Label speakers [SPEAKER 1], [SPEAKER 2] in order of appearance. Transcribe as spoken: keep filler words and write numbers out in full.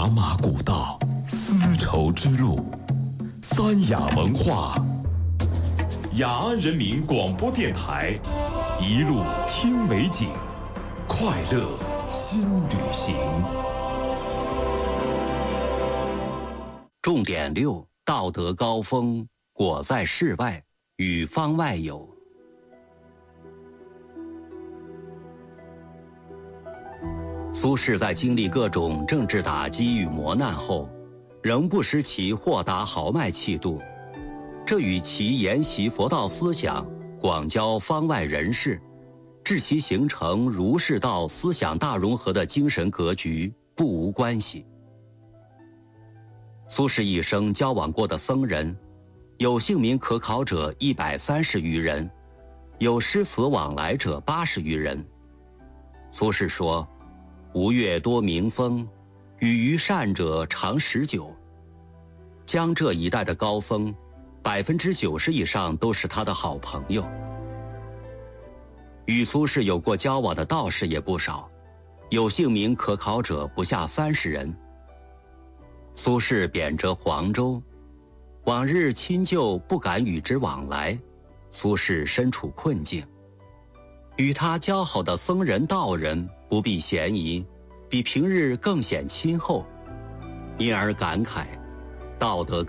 [SPEAKER 1] 茶马古道，丝绸之路，三雅文化。雅安人民广播电台，一路听美景，快乐新旅行。
[SPEAKER 2] 重点六：道德高峰，果在世外，与方外有。苏轼在经历各种政治打击与磨难后，仍不失其豁达豪迈气度，这与其研习佛道思想，广交方外人士，致其形成儒释道思想大融合的精神格局不无关系。苏轼一生交往过的僧人，有姓名可考者一百三十余人，有诗词往来者八十余人。苏轼说：“吴越多名僧，与于善者常十九。”江浙一带的高僧，百分之九十以上都是他的好朋友。与苏轼有过交往的道士也不少，有姓名可考者不下三十人。苏轼贬谪黄州，往日亲旧不敢与之往来，苏轼身处困境。与他交好的僧人道人不避嫌疑，比平日更显亲厚，因而感慨道德